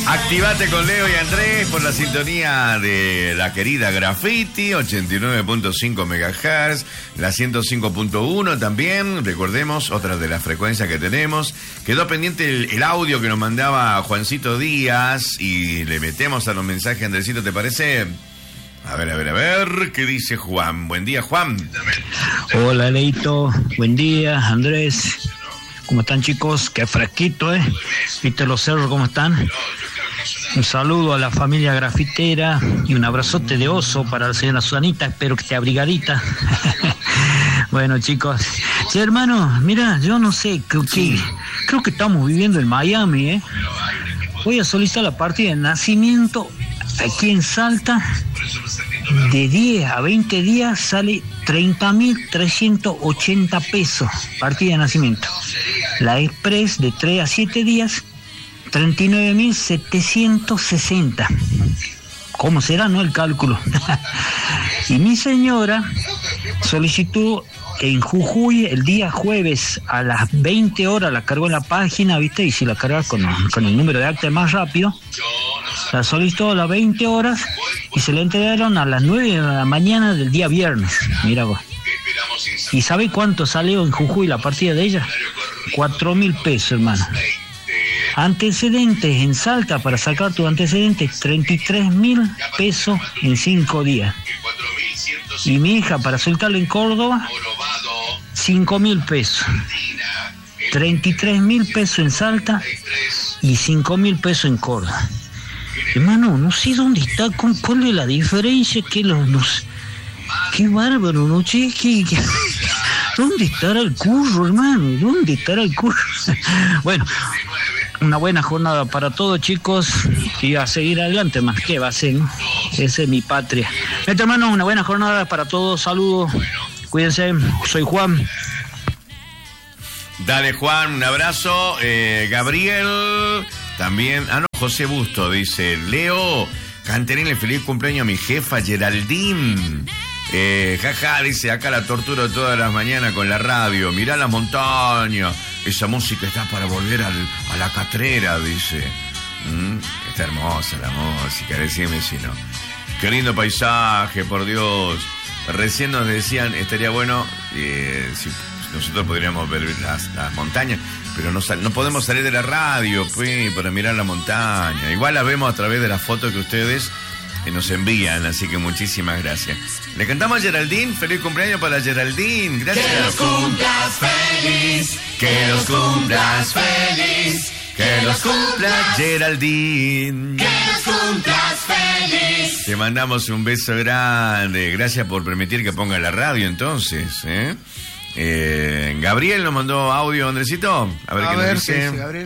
Activate con Leo y Andrés por la sintonía de la querida Graffiti, 89.5 MHz, la 105.1 también, recordemos, otra de las frecuencias que tenemos. Quedó pendiente el audio que nos mandaba Juancito Díaz y le metemos a los mensajes, Andresito, ¿te parece? A ver, ¿qué dice Juan? Buen día, Juan. Hola, Leito, buen día, Andrés. ¿Cómo están, chicos? Qué fresquito, ¿Viste los cerros cómo están? Un saludo a la familia grafitera y un abrazote de oso para la señora Susanita, espero que esté abrigadita. Bueno, chicos. Sí, hermano, mira, yo no sé, creo que estamos viviendo en Miami, Voy a solicitar la partida de nacimiento aquí en Salta. De 10 a 20 días sale 30.380 pesos, partida de nacimiento. La Express de 3 a 7 días, 39.760. ¿Cómo será, no, el cálculo? Y mi señora solicitó en Jujuy el día jueves a las 20 horas, la cargó en la página, ¿viste? Y si la cargas con el número de acta es más rápido. La solicitó a las 20 horas y se la entregaron a las 9 de la mañana del día viernes. Mira vos. ¿Y sabe cuánto salió en Jujuy la partida de ella? 4.000 pesos, hermano. Antecedentes en Salta, para sacar tu antecedentes, 33.000 pesos en 5 días. Y mi hija, para soltarlo en Córdoba, 5.000 pesos. 33.000 pesos en Salta y 5.000 pesos en Córdoba. Hermano, no sé dónde está, cuál es la diferencia, qué bárbaro, ¿no? Che, ¿dónde estará el curro, hermano? ¿Dónde estará el curro? Bueno, una buena jornada para todos, chicos, y a seguir adelante, más que va a ser, ¿no? Esa es mi patria. Hermano, una buena jornada para todos, saludos, cuídense, soy Juan. Dale, Juan, un abrazo. Gabriel, también, José Busto dice: Leo, cantérenle feliz cumpleaños a mi jefa Geraldine. Dice, acá la torturo todas las mañanas con la radio, mirá la montaña, esa música está para volver a la catrera, dice. Está hermosa la música, decime si no. Qué lindo paisaje, por Dios. Recién nos decían, estaría bueno si nosotros podríamos ver las montañas, pero no podemos salir de la radio, pues, para mirar la montaña. Igual la vemos a través de las fotos que ustedes nos envían, así que muchísimas gracias. Le cantamos a Geraldine, feliz cumpleaños para Geraldine, gracias. Que los cumplas feliz, que los cumplas feliz, que los cumplas Geraldine, que los cumplas feliz. Te mandamos un beso grande, gracias por permitir que ponga la radio entonces, Gabriel nos mandó audio, Andresito, a ver qué nos dice. Sí, Gabriel.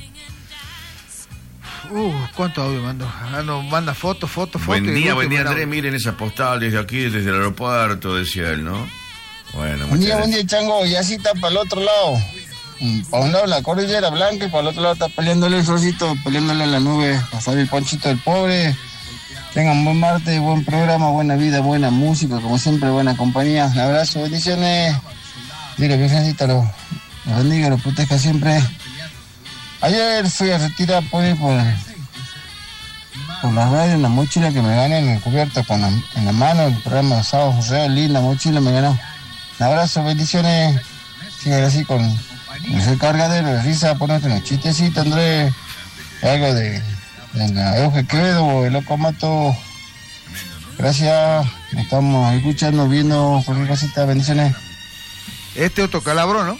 ¿Cuánto audio mandó? Manda fotos. Buen día, Andrés. Miren esas postales de aquí, desde el aeropuerto, decía él, ¿no? Bueno, buen día, Chango. Y así está para el otro lado. Para un lado la cordillera blanca y para el otro lado está peleándole el solcito, peleándole en la nube. Pasar el ponchito del pobre. Tengan buen martes, buen programa, buena vida, buena música, como siempre, buena compañía. Un abrazo, bendiciones. Dile que Francita los bendiga, los proteja siempre. Ayer fui a retirar por la radio una mochila que me gané en el cubierto en la mano, el programa de Sábado José, linda mochila me ganó. Un abrazo, bendiciones. Sigue así con el cargadero de risa, ponerte unos chistecitos, Andrés. Algo de la Euge Quevedo, el Loco Mato. Gracias, nos estamos escuchando, viendo cualquier cosita, bendiciones. Otro Calabro, ¿no?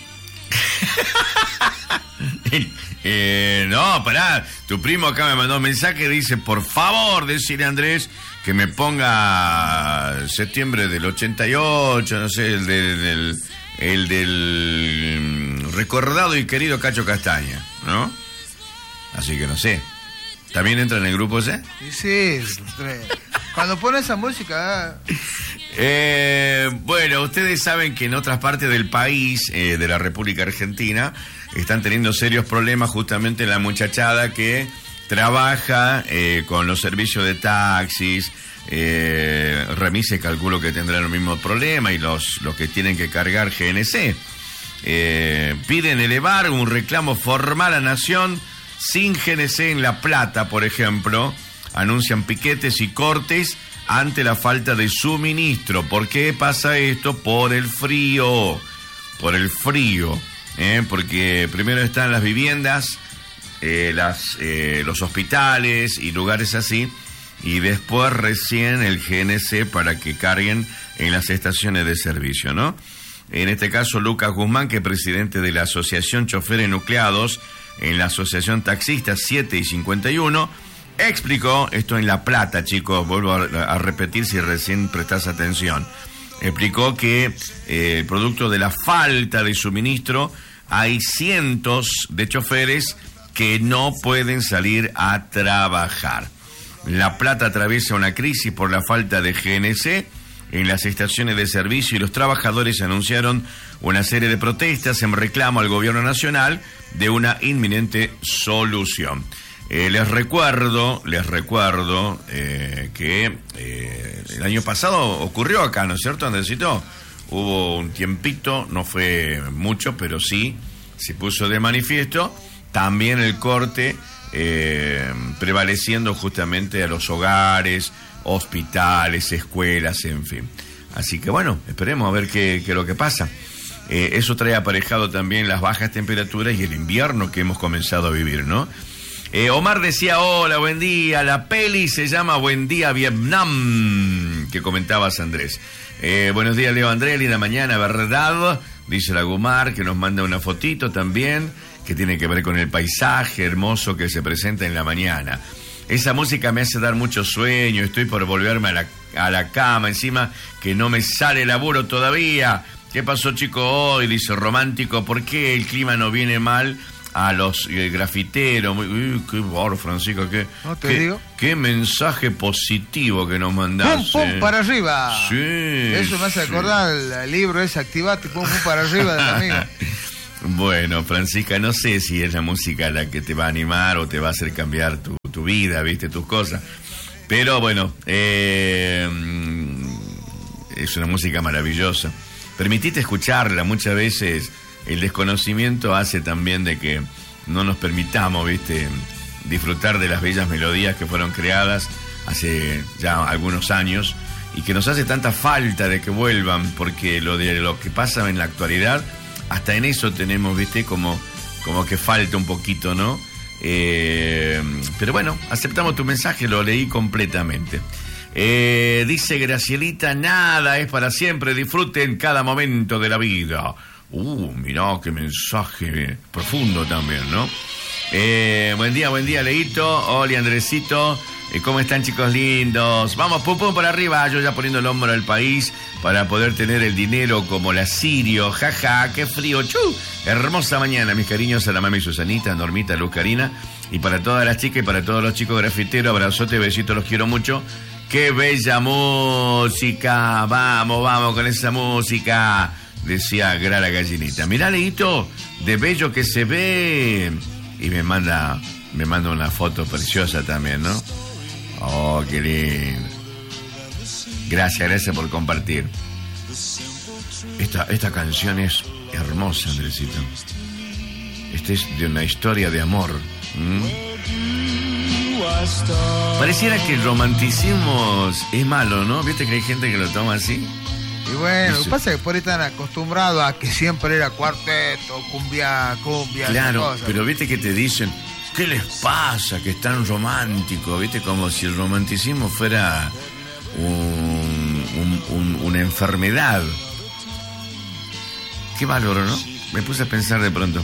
No, pará, tu primo acá me mandó un mensaje, dice, por favor, decirle a Andrés que me ponga septiembre del 88, no sé, el del recordado y querido Cacho Castaña, ¿no? Así que no sé. ¿También entra en el grupo ese? Sí, cuando pone esa música... Bueno, ustedes saben que en otras partes del país, de la República Argentina, están teniendo serios problemas justamente la muchachada que trabaja con los servicios de taxis. Remise, calculo que tendrán el mismo problema, y los que tienen que cargar GNC. Piden elevar un reclamo formal a Nación sin GNC en La Plata, por ejemplo, anuncian piquetes y cortes ante la falta de suministro. ¿Por qué pasa esto? Por el frío. Porque primero están las viviendas, los hospitales y lugares así, y después recién el GNC para que carguen en las estaciones de servicio, ¿no? En este caso, Lucas Guzmán, que es presidente de la Asociación Choferes Nucleados, en la Asociación Taxistas 7 y 51, explicó, esto en La Plata, chicos, vuelvo a repetir si recién prestás atención, explicó que producto de la falta de suministro, hay cientos de choferes que no pueden salir a trabajar. La Plata atraviesa una crisis por la falta de GNC en las estaciones de servicio y los trabajadores anunciaron una serie de protestas en reclamo al gobierno nacional de una inminente solución. Les recuerdo que el año pasado ocurrió acá, ¿no es cierto, Andresito? Hubo un tiempito, no fue mucho, pero sí se puso de manifiesto también el corte prevaleciendo justamente a los hogares, hospitales, escuelas, en fin. Así que bueno, esperemos a ver qué es lo que pasa. Eso trae aparejado también las bajas temperaturas y el invierno que hemos comenzado a vivir, ¿no? Omar decía, hola, buen día, la peli se llama Buen Día Vietnam, que comentabas, Andrés. Buenos días, Leo Andrés, linda mañana, ¿verdad? Dice la Gumar, que nos manda una fotito también, que tiene que ver con el paisaje hermoso que se presenta en la mañana. Esa música me hace dar mucho sueño, estoy por volverme a la cama, encima que no me sale laburo todavía. ¿Qué pasó, chico, hoy? Dice romántico, ¿por qué el clima no viene mal a los grafiteros? Qué barro, Francisco, ¿No te digo? Qué mensaje positivo que nos mandaste. ¡Pum, pum, para arriba! Sí. Eso me hace acordar el libro ese, Activate, pum, pum, para arriba, del amigo. Bueno, Francisca, no sé si es la música la que te va a animar o te va a hacer cambiar tu vida, viste, tus cosas. Pero bueno, es una música maravillosa. Permitite escucharla. Muchas veces el desconocimiento hace también de que no nos permitamos, viste, disfrutar de las bellas melodías que fueron creadas hace ya algunos años y que nos hace tanta falta de que vuelvan, porque lo que pasa en la actualidad, hasta en eso tenemos, viste, como que falta un poquito, ¿no? Pero bueno, aceptamos tu mensaje, lo leí completamente. Dice Gracielita, nada es para siempre, disfruten cada momento de la vida. Mirá qué mensaje profundo también, ¿no? Buen día, Leito. Hola, Andresito. ¿Cómo están, chicos lindos? Vamos, pum, pum, para arriba. Yo ya poniendo el hombro al país para poder tener el dinero como la Sirio. Jaja, qué frío. Chu. Hermosa mañana, mis cariños a la mami Susanita, a Normita, a Luz Karina. Y para todas las chicas y para todos los chicos grafiteros, abrazote, besitos, los quiero mucho. ¡Qué bella música! Vamos con esa música, decía Grala Gallinita. Mirá, Leito, de bello que se ve. Y me manda una foto preciosa también, ¿no? Oh, qué lindo. Gracias por compartir. Esta canción es hermosa, Andresito. Esta es de una historia de amor. Pareciera que el romanticismo es malo, ¿no? ¿Viste que hay gente que lo toma así? Y bueno, lo que pasa es que por ahí están acostumbrados a que siempre era cuarteto, cumbia. Claro, cosas, pero viste que te dicen, ¿qué les pasa que es tan romántico? Viste, como si el romanticismo fuera una enfermedad. Qué valor, ¿no? Me puse a pensar de pronto.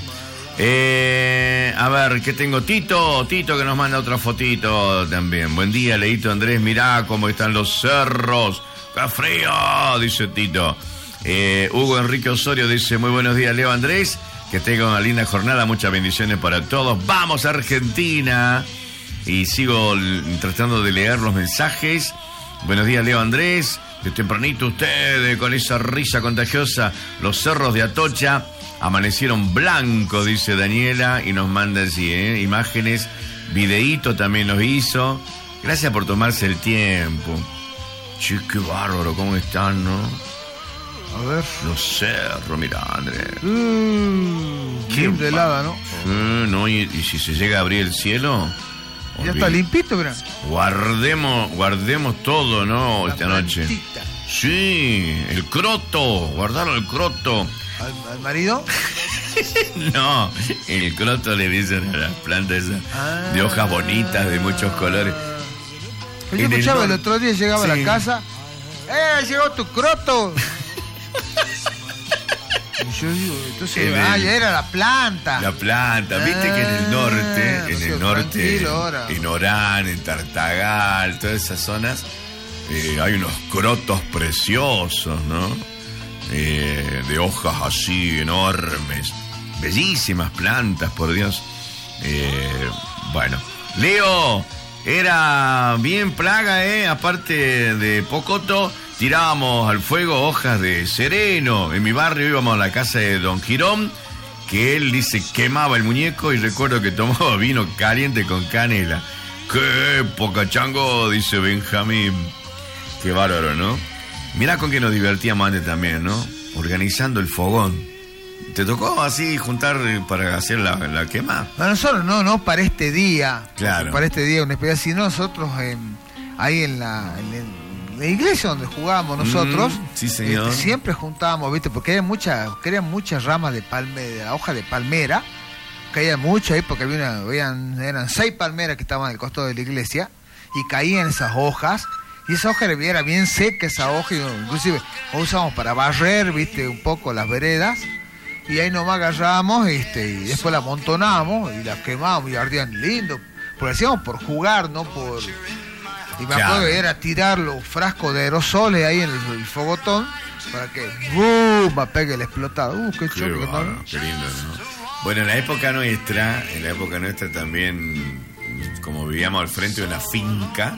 A ver, ¿qué tengo? Tito que nos manda otra fotito también. Buen día, Leito Andrés, mirá cómo están los cerros. ¡Qué frío!, dice Tito. Hugo Enrique Osorio dice, muy buenos días, Leo Andrés, que tenga una linda jornada, muchas bendiciones para todos. ¡Vamos, Argentina! Y sigo tratando de leer los mensajes. Buenos días, Leo Andrés, de tempranito ustedes, con esa risa contagiosa. Los cerros de Atocha amanecieron blancos, dice Daniela, y nos manda así, imágenes, videíto también nos hizo. Gracias por tomarse el tiempo. Che, qué bárbaro, ¿cómo están, no? A ver. Los cerros, mirá, Andrés. Qué helada, ¿no? No, y si se llega a abrir el cielo... Ya está limpito, mirá. Guardemos todo, ¿no? La esta noche. plantita. Sí, el croto, guardarlo el croto. ¿Al marido? No, el croto le dicen a las plantas esas de hojas bonitas, de muchos colores. Yo escuchaba el otro día, llegaba a la casa. Llegó tu croto. Y yo digo, entonces, ya era la planta. La planta, viste que en el norte, en Orán, en Tartagal, todas esas zonas, hay unos crotos preciosos, ¿no? De hojas así enormes, bellísimas plantas, por Dios. Bueno, Leo, era bien plaga, aparte de Pocoto, tirábamos al fuego hojas de sereno. En mi barrio íbamos a la casa de Don Girón, que él dice quemaba el muñeco, y recuerdo que tomaba vino caliente con canela. ¡Qué época, chango!, dice Benjamín. Qué bárbaro, ¿no? Mirá con qué nos divertíamos antes también, ¿no? Organizando el fogón. ¿Te tocó así juntar para hacer la quema? A nosotros no, para este día. Claro. Para este día, una especie, si no, nosotros ahí en la iglesia donde jugábamos nosotros, sí, señor. Siempre juntábamos, ¿viste? Porque había muchas ramas de la hoja de palmera, caía mucho ahí porque eran 6 palmeras que estaban al costado de la iglesia, y caían esas hojas. Y esa hoja era bien seca, esa hoja, inclusive la usábamos para barrer, ¿viste? Un poco las veredas, y ahí nomás agarrábamos, y después la amontonábamos y la quemábamos y ardían lindo, porque lo hacíamos por jugar, no por... Y me acuerdo que era tirar los frascos de aerosoles ahí en el fogotón para que ¡bum! Pegue el explotado. Qué choque, ¿no? Qué lindo, ¿no? Bueno, en la época nuestra también, como vivíamos al frente de una finca,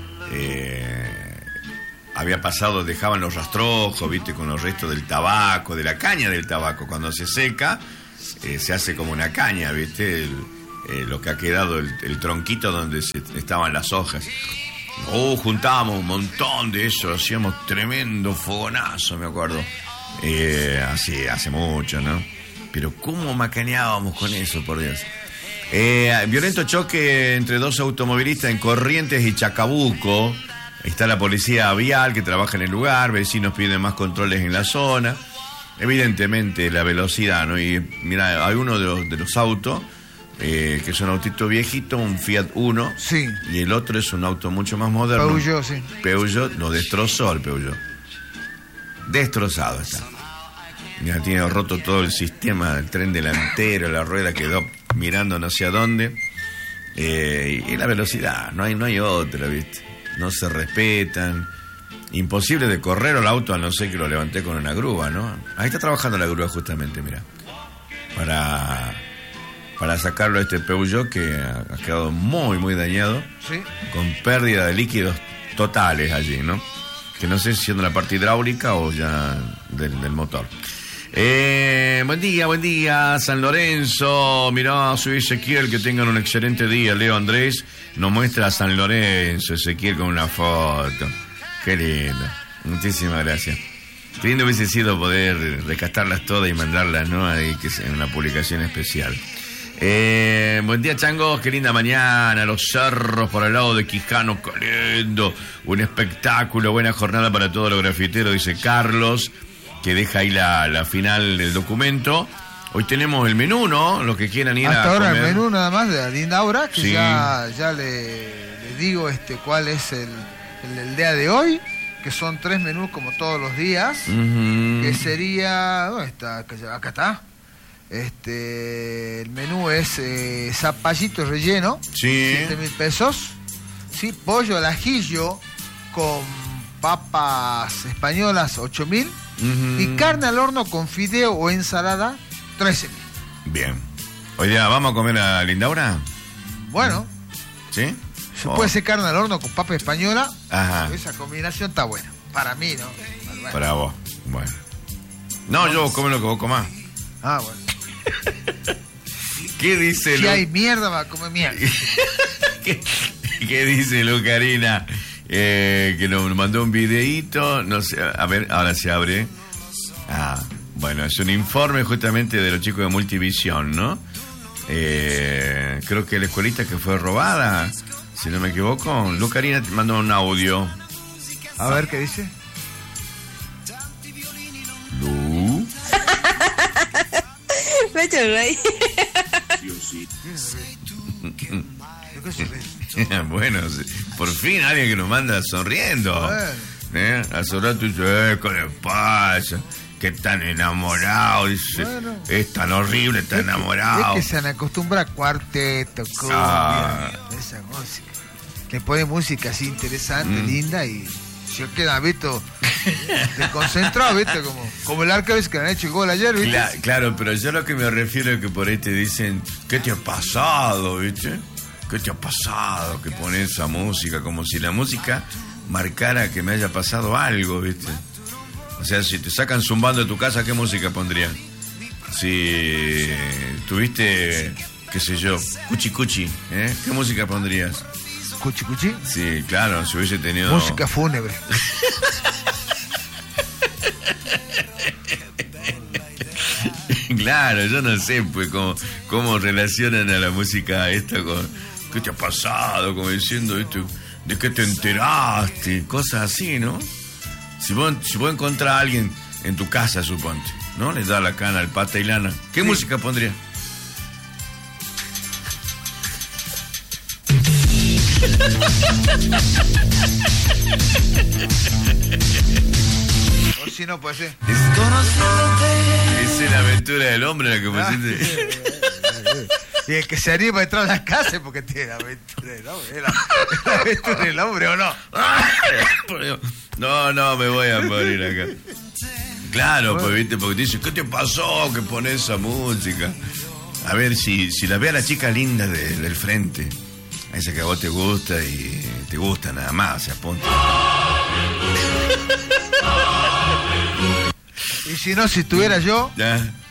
había pasado, dejaban los rastrojos, viste, con los restos del tabaco, de la caña del tabaco. Cuando se seca, se hace como una caña, viste, lo que ha quedado, el tronquito donde estaban las hojas. Juntábamos un montón de eso, hacíamos tremendo fogonazo, me acuerdo. Así, hace mucho, ¿no? Pero cómo macaneábamos con eso, por Dios. Violento choque entre 2 automovilistas en Corrientes y Chacabuco. Está la policía vial que trabaja en el lugar, vecinos piden más controles en la zona. Evidentemente la velocidad, ¿no? Y mira, hay uno de los autos, que es un autito viejito, un Fiat Uno, sí, y el otro es un auto mucho más moderno. Peugeot, sí. Peugeot lo destrozó, el Peugeot. Destrozado está. Ya tiene roto todo el sistema, el tren delantero, la rueda quedó mirando no sé a dónde. Y la velocidad, no hay otra, ¿viste? No se respetan. Imposible de correr el auto a no ser que lo levanté con una grúa, ¿no? Ahí está trabajando la grúa justamente, mira. Para sacarlo a este Peugeot que ha quedado muy, muy dañado. Sí. Con pérdida de líquidos totales allí, ¿no? Que no sé si siendo la parte hidráulica o ya del motor. Buen día, San Lorenzo. Mirá, soy Ezequiel, que tengan un excelente día. Leo Andrés nos muestra a San Lorenzo, Ezequiel, con una foto. Qué lindo. Muchísimas gracias. Qué lindo hubiese sido poder rescatarlas todas y mandarlas, ¿no? Ahí, que es en una publicación especial. Buen día, changos, qué linda mañana. Los cerros por el lado de Quijano, qué lindo. Un espectáculo, buena jornada para todos los grafiteros, dice Carlos, que deja ahí la final del documento. Hoy tenemos el menú, ¿no? Los que quieran ir hasta a ahora comer. El menú nada más de la linda Aura, que sí. ya le digo cuál es el día de hoy, que son 3 menús como todos los días, que sería... ¿Dónde está? Acá está. El menú es zapallito relleno, sí. 7.000 pesos, sí, pollo al ajillo con papas españolas, 8.000, y carne al horno con fideo o ensalada, 13.000. Bien. Hoy día vamos a comer a Lindaura. Bueno, ¿sí? Se puede ser carne al horno con papa española. Ajá. Esa combinación está buena. Para mí, ¿no? Bueno. Para vos. Bueno. No, yo como lo que vos comás. Ah, bueno. ¿Qué dice Si hay mierda, va a comer mierda. ¿Qué dice Lucarina? Que nos mandó un videíto. No sé, a ver, ahora se abre. Bueno, es un informe justamente de los chicos de Multivisión, ¿no? Creo que la escuelita que fue robada, si no me equivoco. Lucarina te mandó un audio. A ver qué dice. Lu. Me he hecho reír. Bueno, por fin alguien que nos manda sonriendo. Hace rato dice, ¿qué le pasa? Que tan enamorado, dice. Bueno, es tan horrible, tan enamorado. Es que se han acostumbrado a cuarteto, cumbia, esa música. Le pone música así interesante, linda, y se queda, visto, desconcentrado, viste, como el Arcabis que le han hecho el gol ayer, viste. Claro, pero yo lo que me refiero es que por ahí te dicen, ¿qué te ha pasado, viste? ¿Qué te ha pasado que pones esa música? Como si la música marcara que me haya pasado algo, viste. O sea, si te sacan zumbando de tu casa, ¿qué música pondrían? Si tuviste, qué sé yo, cuchi cuchi, ¿qué música pondrías? ¿Cuchi cuchi? Sí, claro, si hubiese tenido... Música fúnebre. Claro, yo no sé, pues, cómo relacionan a la música esta con... ¿Qué te ha pasado? Como diciendo, esto, ¿de qué te enteraste? Cosas así, ¿no? Si vos encontrás a alguien en tu casa, suponte, ¿no? Le da la cana al Pata y Lana. ¿Qué música pondría? O si no, puede ser. Es la aventura del hombre la que pusiste. Y el que se anima a entrar a la casa porque tiene la aventura del hombre. ¿La aventura del hombre o no? No, me voy a morir acá. Claro, pues viste, porque te dice, ¿qué te pasó que pones esa música? A ver, si la ve a la chica linda del frente, a esa que a vos te gusta y te gusta nada más, o sea, ponte. Y si no, si estuviera yo, ¿ya?